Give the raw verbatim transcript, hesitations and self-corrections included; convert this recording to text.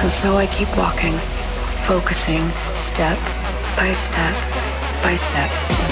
And so I keep walking, focusing, step by step by step.